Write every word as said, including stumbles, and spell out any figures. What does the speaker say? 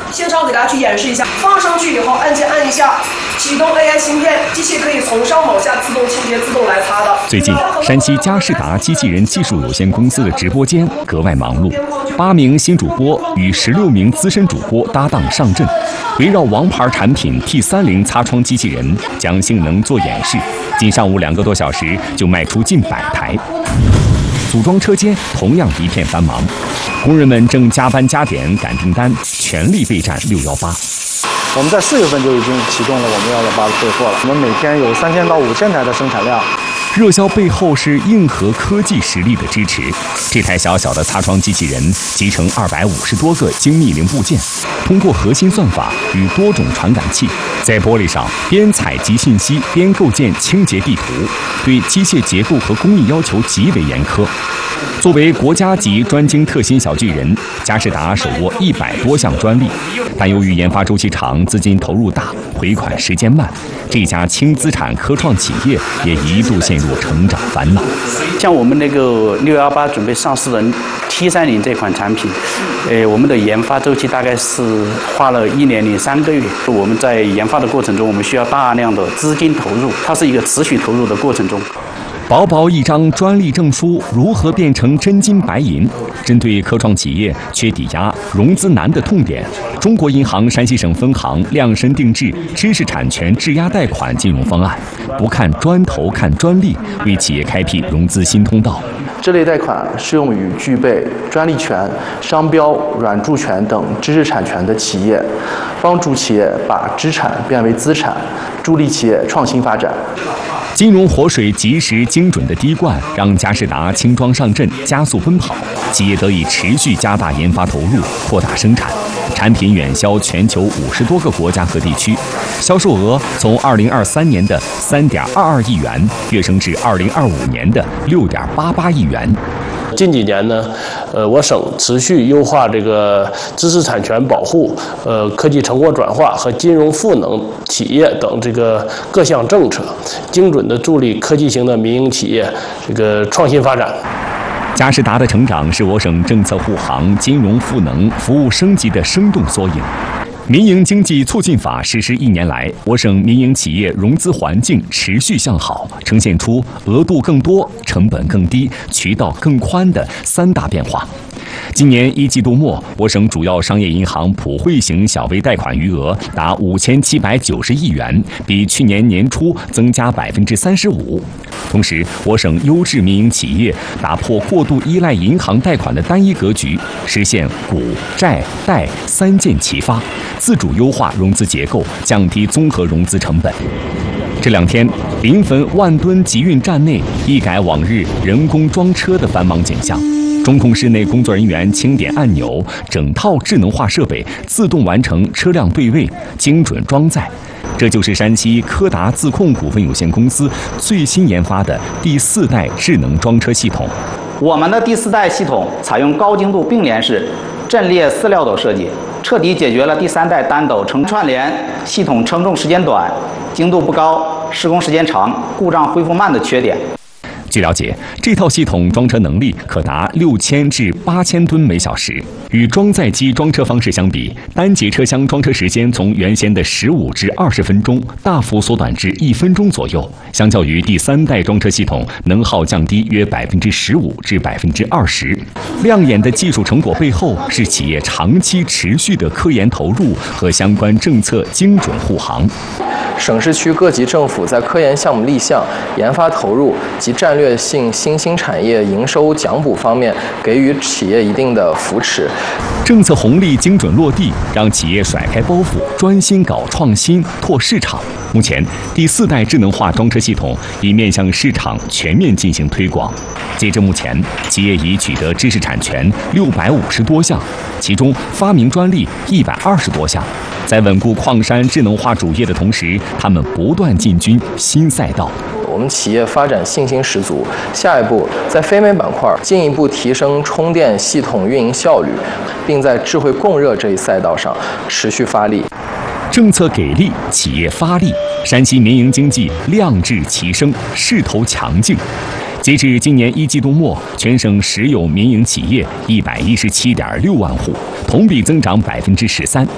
现场给大家去演示一下，放上去以后，按键按一下，启动 A I 芯片，机器可以从上往下自动清洁、自动来擦的。 最近，山西佳士达机器人技术有限公司的直播间格外忙碌，八名新主播与十六名资深主播搭档上阵，围绕王牌产品 T 三零擦窗机器人将性能做演示。仅上午两个多小时就卖出近百台。组装车间同样一片繁忙，工人们正加班加点赶订单，全力备战六幺八。 我们在四月份就已经启动了我们六幺八的备货了，我们每天有三千到五千台的生产量。 热销背后是硬核科技实力的支持。这台小小的擦窗机器人集成二百五十多个精密零部件，通过核心算法与多种传感器，在玻璃上边采集信息边构建清洁地图，对机械结构和工艺要求极为严苛。作为国家级专精特新小巨人，佳士达手握一百多项专利，但由于研发周期长、资金投入大、回款时间慢，这家轻资产科创企业也一度陷入成长烦恼。 像我们那个六幺八准备上市的 T 三零这款产品，呃，我们的研发周期大概是花了一年零三个月。我们在研发的过程中，我们需要大量的资金投入，它是一个持续投入的过程中。 薄薄一张专利证书如何变成真金白银？针对科创企业缺抵押、融资难的痛点，中国银行山西省分行量身定制知识产权质押贷款金融方案，不看砖头看专利，为企业开辟融资新通道。 这类贷款适用于具备专利权、商标、软著权等知识产权的企业，帮助企业把资产变为资产，助力企业创新发展。 金融活水及时精准的滴灌，让佳士达轻装上阵，加速奔跑，企业得以持续加大研发投入，扩大生产，产品远销全球五十多个国家和地区，销售额从二零二三年的三点二二亿元跃升至二零二五年的六点八八亿元。 近几年呢，呃，我省持续优化这个知识产权保护、呃科技成果转化和金融赋能企业等这个各项政策，精准地助力科技型的民营企业这个创新发展。 佳士达的成长是我省政策护航、金融赋能、服务升级的生动缩影。民营经济促进法实施一年来，我省民营企业融资环境持续向好，呈现出额度更多、成本更低、渠道更宽的三大变化。今年一季度末，我省主要商业银行普惠型小微贷款余额达五千七百九十亿元，比去年年初增加百分之三十五。同时，我省优质民营企业打破过度依赖银行贷款的单一格局，实现股、债、贷三件齐发，自主优化融资结构，降低综合融资成本。这两天，临汾万吨集运站内一改往日人工装车的繁忙景象。中控室内工作人员轻点按钮，整套智能化设备自动完成车辆对位、精准装载。这就是山西科达自控股份有限公司最新研发的第四代智能装车系统。 我们的第四代系统采用高精度并联式阵列四料斗设计，彻底解决了第三代单斗成串联系统称重时间短、精度不高、施工时间长、故障恢复慢的缺点。 据了解，这套系统装车能力可达六千至八千吨每小时。与装载机装车方式相比，单节车厢装车时间从原先的十五至二十分钟大幅缩短至一分钟左右。相较于第三代装车系统，能耗降低约百分之十五至百分之二十。亮眼的技术成果背后，是企业长期持续的科研投入和相关政策精准护航。 省市区各级政府在科研项目立项、研发投入及战略性新兴产业营收奖补方面，给予企业一定的扶持。 政策红利精准落地，让企业甩开包袱，专心搞创新、拓市场。目前，第四代智能化装车系统已面向市场全面进行推广。截至目前，企业已取得知识产权六百五十多项，其中发明专利一百二十多项。在稳固矿山智能化主业的同时，他们不断进军新赛道。 我们企业发展信心十足，下一步在非煤板块进一步提升充电系统运营效率，并在智慧供热这一赛道上持续发力。 政策给力，企业发力，山西民营经济亮质齐升，势头强劲。截至今年一季度末，全省实有民营企业一百一十七点六万户，同比增长百分之十三。